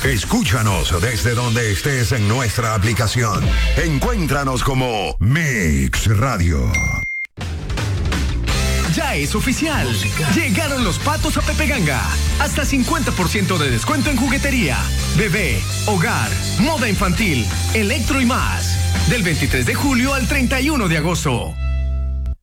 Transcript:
Escúchanos desde donde estés en nuestra aplicación. Encuéntranos como Mix Radio. Ya es oficial. Llegaron los patos a Pepe Ganga. Hasta 50% de descuento en juguetería, bebé, hogar, moda infantil, electro y más. Del 23 de julio al 31 de agosto.